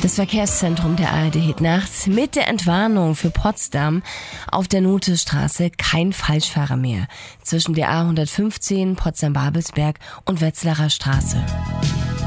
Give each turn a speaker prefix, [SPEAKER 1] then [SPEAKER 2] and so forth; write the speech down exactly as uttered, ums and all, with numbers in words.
[SPEAKER 1] Das Verkehrszentrum der A R D Hit nachts mit der Entwarnung für Potsdam auf der Nothestraße kein Falschfahrer mehr zwischen der A hundertfünfzehn Potsdam-Babelsberg und Wetzlarer Straße.